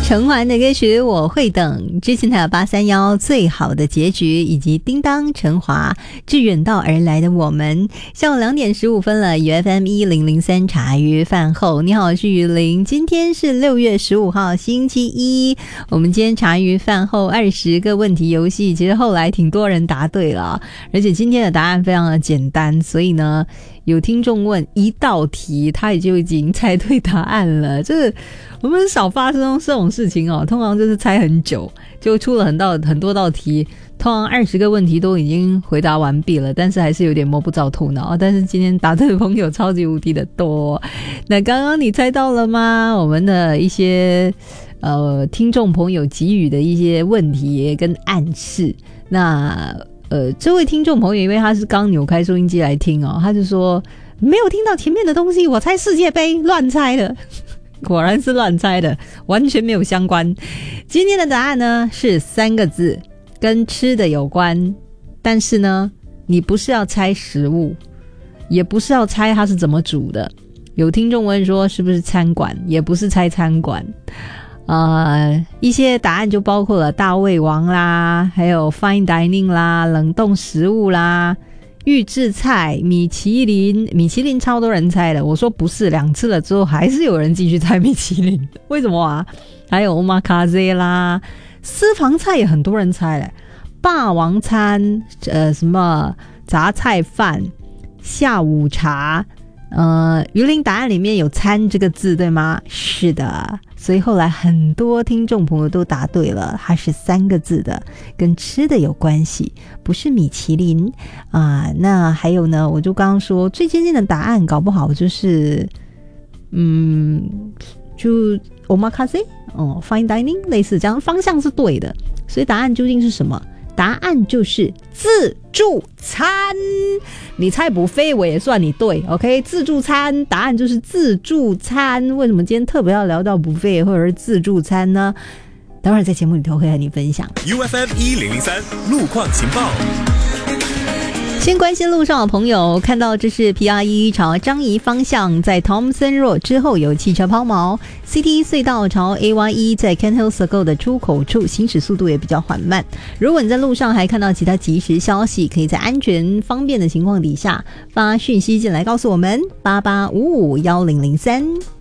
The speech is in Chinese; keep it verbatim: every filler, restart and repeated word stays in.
陈寰的歌曲我会等，之前还有八三一最好的结局，以及叮当陈华致远道而来的我们。下午两点十五分了， U F M 一零零三茶余饭后，你好，我是雨林。今天是六月十五号星期一，我们今天茶余饭后二十个问题游戏，其实后来挺多人答对了，而且今天的答案非常的简单，所以呢有听众问一道题他也就已经猜对答案了，这我们少发生这种事情哦，通常就是猜很久，就出了很多很多道题，通常二十个问题都已经回答完毕了，但是还是有点摸不着头脑。但是今天答对的朋友超级无敌的多。那刚刚你猜到了吗？我们的一些呃听众朋友给予的一些问题跟暗示。那呃这位听众朋友因为他是刚扭开收音机来听哦，他就说没有听到前面的东西，我猜世界杯，乱猜的。果然是乱猜的，完全没有相关。今天的答案呢是三个字，跟吃的有关，但是呢你不是要猜食物，也不是要猜它是怎么煮的。有听众问说是不是餐馆，也不是猜餐馆。呃，一些答案就包括了大胃王啦，还有 fine dining 啦，冷冻食物啦，预制菜，米其林，米其林超多人猜的，我说不是，两次了之后还是有人继续猜米其林，为什么啊？还有 omakase 啦，私房菜也很多人猜嘞，霸王餐，呃，什么杂菜饭，下午茶，呃，鱼鳞答案里面有餐这个字对吗？是的，所以后来很多听众朋友都答对了，它是三个字的，跟吃的有关系，不是米其林啊。那还有呢，我就刚刚说最接近的答案搞不好就是嗯就 omakase 哦 fine dining 类似这样，方向是对的，所以答案究竟是什么？答案就是自助餐。你猜buffet我也算你对 OK， 自助餐答案就是自助餐。为什么今天特别要聊到buffet或者是自助餐呢？待会儿在节目里头会和你分享。 U F M 一零零三路况情报。 先关心路上的朋友，看到这是 P R 一 朝樟宜方向，在 Thomson Road 之后有汽车抛锚， C T 隧道朝 A Y 一 在 Kent Hill Circle 的出口处行驶速度也比较缓慢。如果你在路上还看到其他即时消息，可以在安全方便的情况底下发讯息进来告诉我们八八五五一零零三。